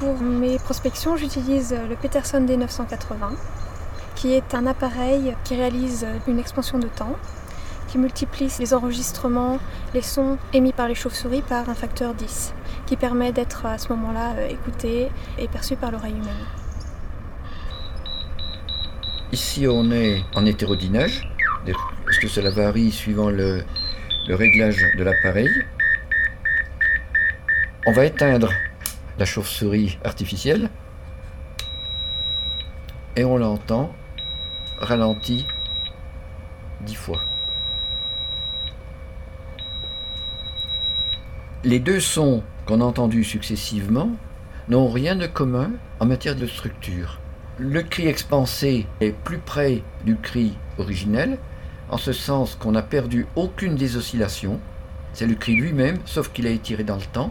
Pour mes prospections, j'utilise le Peterson D980, qui est un appareil qui réalise une expansion de temps, qui multiplie les enregistrements, les sons émis par les chauves-souris par un facteur 10, qui permet d'être à ce moment-là écouté et perçu par l'oreille humaine. Ici, on est en hétérodynage, parce que cela varie suivant le réglage de l'appareil. On va éteindre la chauve-souris artificielle et on l'entend ralenti 10 fois. Les deux sons qu'on a entendus successivement n'ont rien de commun en matière de structure. Le cri expansé est plus près du cri originel, en ce sens qu'on n'a perdu aucune des oscillations. C'est le cri lui-même, sauf qu'il a étiré dans le temps.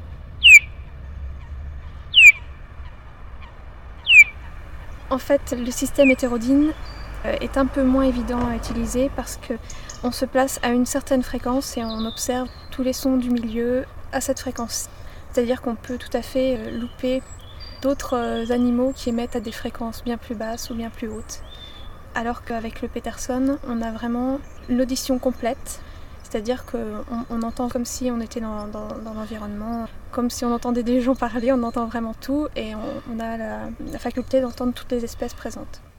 En fait, le système hétérodyne est un peu moins évident à utiliser parce qu'on se place à une certaine fréquence et on observe tous les sons du milieu à cette fréquence. C'est-à-dire qu'on peut tout à fait louper d'autres animaux qui émettent à des fréquences bien plus basses ou bien plus hautes. Alors qu'avec le Peterson, on a vraiment l'audition complète, c'est-à-dire qu'on entend comme si on était dans l'environnement, comme si on entendait des gens parler, on entend vraiment tout et on a la faculté d'entendre toutes les espèces présentes.